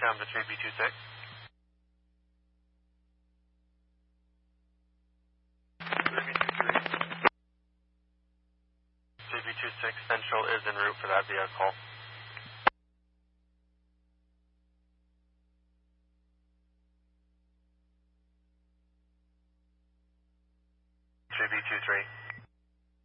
Cam to 3B26. 3B26 Central is en route for that vehicle. 3B23.